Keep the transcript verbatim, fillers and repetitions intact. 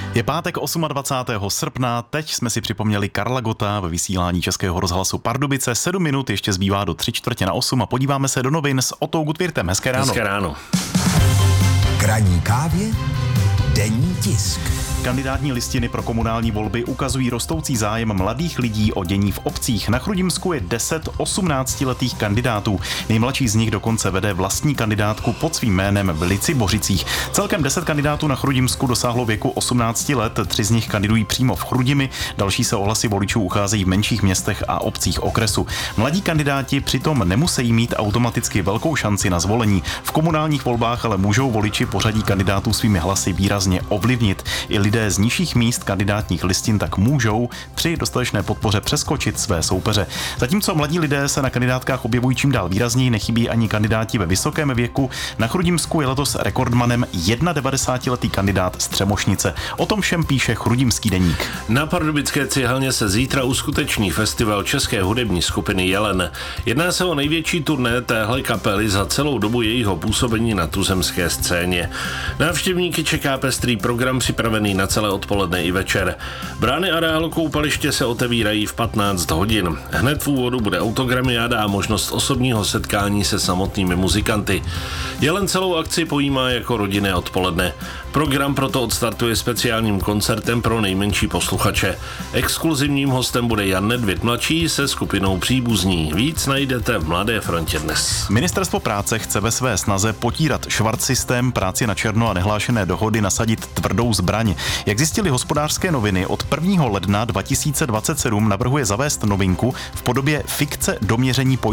Je pátek dvacátého osmého srpna, teď jsme si připomněli Karla Gotta ve vysílání Českého rozhlasu Pardubice. Sedm minut ještě zbývá do tři čtvrtě na osm a podíváme se do novin s Otou Gutwirtem. Hezké ráno. Hezké ráno. K ranní kávě denní tisk. Kandidátní listiny pro komunální volby ukazují rostoucí zájem mladých lidí o dění v obcích. Na Chrudimsku je deset osmnáctiletých kandidátů. Nejmladší z nich dokonce vede vlastní kandidátku pod svým jménem v Lici-Bořicích. Celkem deset kandidátů na Chrudimsku dosáhlo věku osmnácti let, tři z nich kandidují přímo v Chrudimi, další se o hlasy voličů ucházejí v menších městech a obcích okresu. Mladí kandidáti přitom nemusí mít automaticky velkou šanci na zvolení. V komunálních volbách ale můžou voliči pořadí kandidátů svými hlasy výrazně ovlivnit. I lidé z nižších míst kandidátních listin tak můžou při dostatečné podpoře přeskočit své soupeře. Zatímco mladí lidé se na kandidátkách objevují čím dál výrazněji, nechybí ani kandidáti ve vysokém věku. Na Chrudimsku je letos rekordmanem devadesátiletý kandidát z Třemošnice. O tom všem píše Chrudimský deník. Na pardubické cihelně se zítra uskuteční festival české hudební skupiny Jelen. Jedná se o největší turné téhle kapely za celou dobu jejího působení na tuzemské scéně. Návštěvníky čeká pestrý program připravený na celé odpoledne i večer. Brány areálu koupaliště se otevírají v patnáct hodin. Hned v úvodu bude autogramiáda a možnost osobního setkání se samotnými muzikanty. Jelen celou akci pojímá jako rodinné odpoledne. Program proto odstartuje speciálním koncertem pro nejmenší posluchače. Exkluzivním hostem bude Jan Nedvěd mladší se skupinou Příbuzní. Víc najdete v Mladé frontě dnes. Ministerstvo práce chce ve své snaze potírat švart systém, práci na černo a nehlášené dohody nasadit tvrdou zbraň. Jak zjistili Hospodářské noviny, od prvního ledna dva tisíce dvacet sedm navrhuje zavést novinku v podobě fikce doměření pojistného.